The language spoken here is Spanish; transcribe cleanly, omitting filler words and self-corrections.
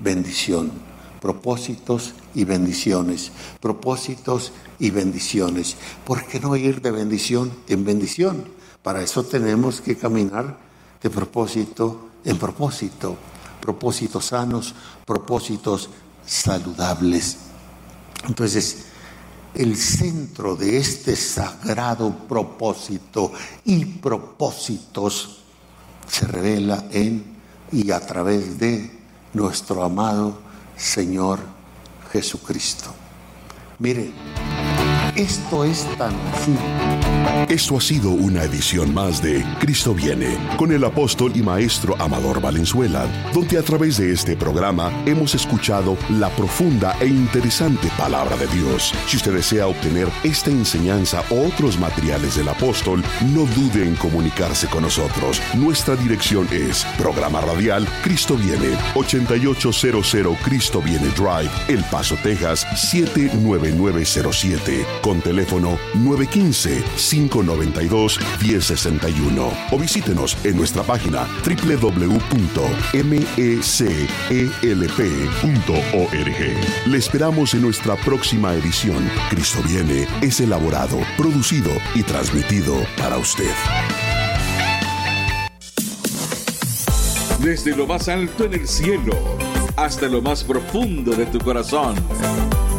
bendición. Propósitos y bendiciones. Propósitos y bendiciones. ¿Por qué no ir de bendición en bendición? Para eso tenemos que caminar de propósito en propósito. Propósitos sanos, propósitos saludables. Entonces, el centro de este sagrado propósito y propósitos se revela en y a través de nuestro amado Señor Jesucristo. Miren, esto es tan así. Esto ha sido una edición más de Cristo Viene, con el apóstol y maestro Amador Valenzuela, donde a través de este programa hemos escuchado la profunda e interesante palabra de Dios. Si usted desea obtener esta enseñanza o otros materiales del apóstol, no dude en comunicarse con nosotros. Nuestra dirección es Programa Radial Cristo Viene, 8800 Cristo Viene Drive, El Paso, Texas, 79907, con teléfono 915-592-1061. O visítenos en nuestra página www.mecelp.org. Le esperamos en nuestra próxima edición. Cristo Viene es elaborado, producido y transmitido para usted. Desde lo más alto en el cielo hasta lo más profundo de tu corazón,